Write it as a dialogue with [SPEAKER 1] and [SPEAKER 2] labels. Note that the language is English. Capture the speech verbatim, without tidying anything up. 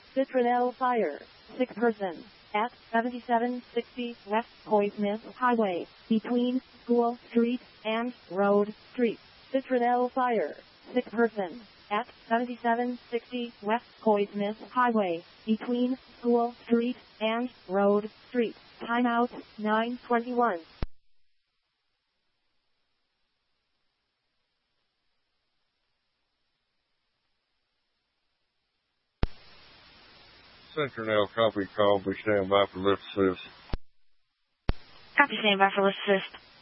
[SPEAKER 1] Citronelle Fire. Sick person. At seventy-seven sixty West Point Smith Highway, between School Street and Road Street. Citronelle Fire. Sick person. At seventy-seven sixty West Point Smith Highway, between School Street and Road Street. Timeout, nine twenty-one.
[SPEAKER 2] Citronelle copy call. We stand by for lift assist.
[SPEAKER 3] Copy, stand by for lift assist.